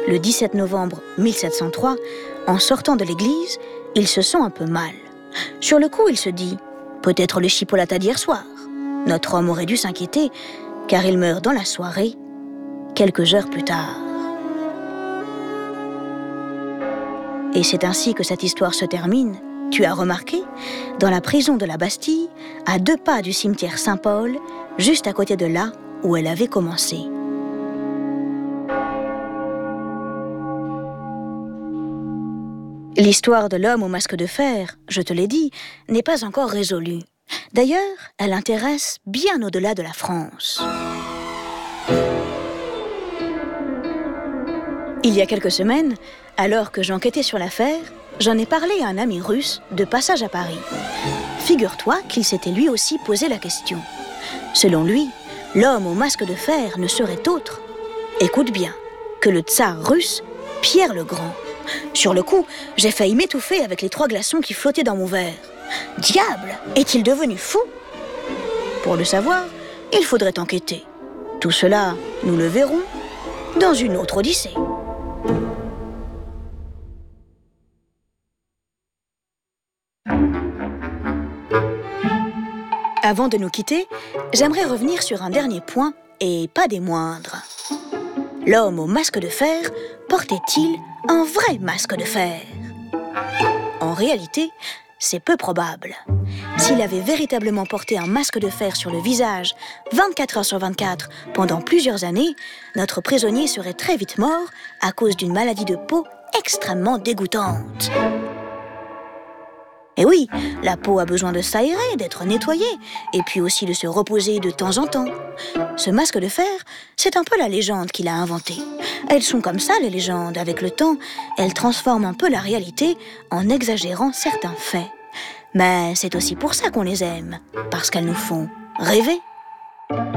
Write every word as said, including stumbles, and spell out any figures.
Le dix-sept novembre mille sept cent trois, en sortant de l'église, il se sent un peu mal. Sur le coup, il se dit « Peut-être le chipolata d'hier soir ». Notre homme aurait dû s'inquiéter, car il meurt dans la soirée, quelques heures plus tard. Et c'est ainsi que cette histoire se termine. Tu as remarqué, dans la prison de la Bastille, à deux pas du cimetière Saint-Paul, juste à côté de là où elle avait commencé. L'histoire de l'homme au masque de fer, je te l'ai dit, n'est pas encore résolue. D'ailleurs, elle intéresse bien au-delà de la France. Il y a quelques semaines, alors que j'enquêtais sur l'affaire, j'en ai parlé à un ami russe de passage à Paris. Figure-toi qu'il s'était lui aussi posé la question. Selon lui, l'homme au masque de fer ne serait autre, écoute bien, que le tsar russe Pierre le Grand. Sur le coup, j'ai failli m'étouffer avec les trois glaçons qui flottaient dans mon verre. Diable, est-il devenu fou? Pour le savoir, il faudrait enquêter. Tout cela, nous le verrons dans une autre Odyssée. Avant de nous quitter, j'aimerais revenir sur un dernier point, et pas des moindres. L'homme au masque de fer portait-il un vrai masque de fer? En réalité, c'est peu probable. S'il avait véritablement porté un masque de fer sur le visage vingt-quatre heures sur vingt-quatre pendant plusieurs années, notre prisonnier serait très vite mort à cause d'une maladie de peau extrêmement dégoûtante. Et oui, la peau a besoin de s'aérer, d'être nettoyée, et puis aussi de se reposer de temps en temps. Ce masque de fer, c'est un peu la légende qu'il a inventé. Elles sont comme ça, les légendes. Avec le temps, elles transforment un peu la réalité en exagérant certains faits. Mais c'est aussi pour ça qu'on les aime, parce qu'elles nous font rêver.